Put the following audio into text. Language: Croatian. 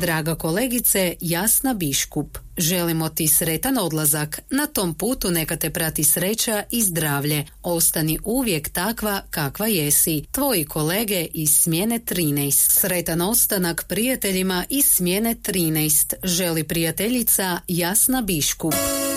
Draga kolegice Jasna Biškup, želimo ti sretan odlazak. Na tom putu neka te prati sreća i zdravlje. Ostani uvijek takva kakva jesi. Tvoji kolege iz smjene 13. Sretan ostanak prijateljima iz smjene 13. Želi prijateljica Jasna Biškup.